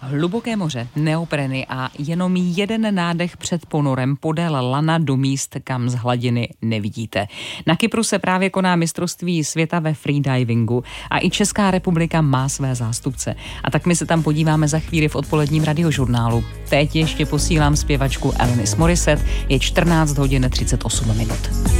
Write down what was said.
Hluboké moře, neopreny a jenom jeden nádech před ponorem podél lana do míst, kam z hladiny nevidíte. Na Kypru se právě koná mistrovství světa ve freedivingu a i Česká republika má své zástupce. A tak my se tam podíváme za chvíli v odpoledním radiožurnálu. Teď ještě posílám zpěvačku Alanis Morissette, je 14 hodin 38 minut.